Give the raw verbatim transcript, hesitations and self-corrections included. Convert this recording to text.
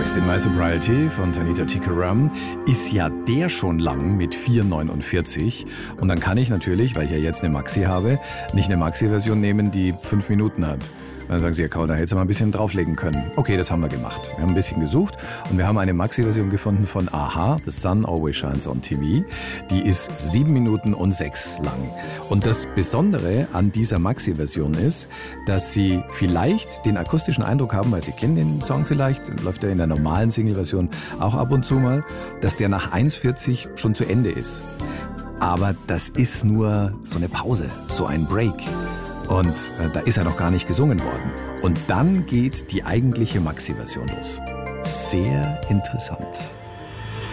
Next in My Sobriety von Tanita Tikaram ist ja der schon lang mit vier neunundvierzig. Und dann kann ich natürlich, weil ich ja jetzt eine Maxi habe, nicht eine Maxi-Version nehmen, die fünf Minuten hat. Dann sagen sie, ja, da hättest du mal ein bisschen drauflegen können. Okay, das haben wir gemacht. Wir haben ein bisschen gesucht und wir haben eine Maxi-Version gefunden von a-ha, The Sun Always Shines on T V. Die ist sieben Minuten und sechs lang. Und das Besondere an dieser Maxi-Version ist, dass sie vielleicht den akustischen Eindruck haben, weil sie kennen den Song vielleicht, läuft er in der normalen Single-Version auch ab und zu mal, dass der nach eins vierzig schon zu Ende ist. Aber das ist nur so eine Pause, so ein Break. Und äh, da ist er noch gar nicht gesungen worden. Und dann geht die eigentliche Maxi-Version los. Sehr interessant.